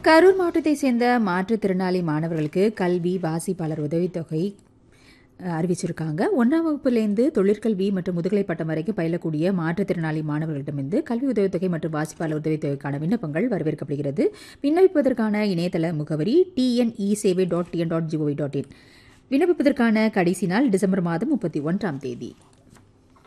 கரூர் மாவட்டத்தைச் சேர்ந்த மாற்றுத்திறனாளி மாணவர்களுக்கு கல்வி வாசிப்பாளர் உதவித்தொகை அறிவிச்சிருக்காங்க. 1ஆம் வகுப்புலேருந்து தொழிற்கல்வி மற்றும் முதுகலை பட்டம் வரைக்கும் பயிலக்கூடிய மாற்றுத்திறனாளி மாணவர்களிடமிருந்து கல்வி உதவித்தொகை மற்றும் வாசிப்பாளர் உதவித்தொகைக்கான விண்ணப்பங்கள் வரவேற்கப்படுகிறது. விண்ணப்பிப்பதற்கான இணையதள முகவரி tnesevai.tn.gov.in. விண்ணப்பிப்பதற்கான கடைசி நாள் டிசம்பர் மாதம் 31ஆம் தேதி.